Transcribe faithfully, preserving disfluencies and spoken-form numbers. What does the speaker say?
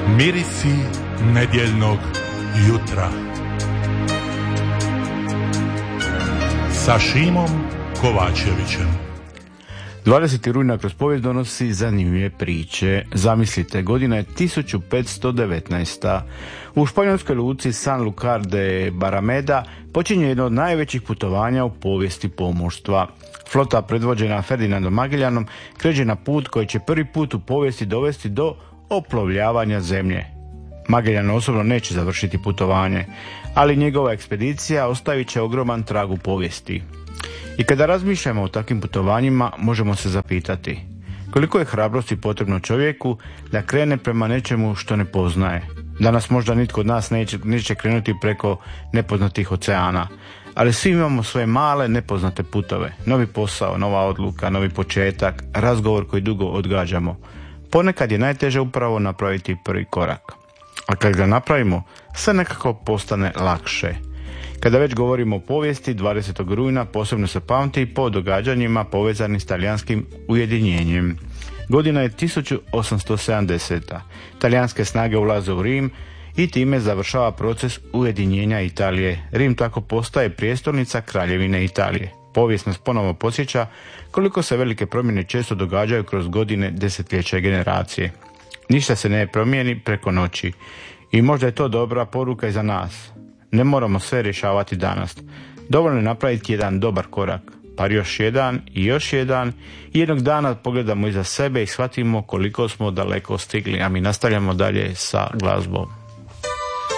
Mirisi nedjeljnog jutra sa Šimom Kovačevićem. dvadesetog rujna kroz povijest donosi zanimljive priče. Zamislite, godina je tisuću petsto devetnaesta. U španjolskoj luci Sanlúcar de Barrameda počinje jedno od najvećih putovanja u povijesti pomorstva. Flota predvođena Ferdinandom Magellanom kreće na put koji će prvi put u povijesti dovesti do oplovljavanja zemlje. Magellan osobno neće završiti putovanje, ali njegova ekspedicija ostavit će ogroman trag u povijesti. I kada razmišljamo o takvim putovanjima, možemo se zapitati koliko je hrabrosti potrebno čovjeku da krene prema nečemu što ne poznaje. Danas možda nitko od nas neće, neće krenuti preko nepoznatih oceana, ali svi imamo svoje male nepoznate putove, novi posao, nova odluka, novi početak, razgovor koji dugo odgađamo. Ponekad je najteže upravo napraviti prvi korak. A kad ga napravimo, sve nekako postane lakše. Kada već govorimo o povijesti, dvadesetog rujna posebno se pamti po događanjima povezanim s talijanskim ujedinjenjem. Godina je tisuću osamsto sedamdeseta. Talijanske snage ulaze u Rim i time završava proces ujedinjenja Italije. Rim tako postaje prijestolnica Kraljevine Italije. Povijest nas ponovo podsjeća koliko se velike promjene često događaju kroz godine, desetljeća i generacije. Ništa se ne promijeni preko noći i možda je to dobra poruka i za nas. Ne moramo sve rješavati danas. Dovoljno je napraviti jedan dobar korak, pa još jedan i još jedan i jednog dana pogledamo iza sebe i shvatimo koliko smo daleko stigli, a mi nastavljamo dalje sa glazbom.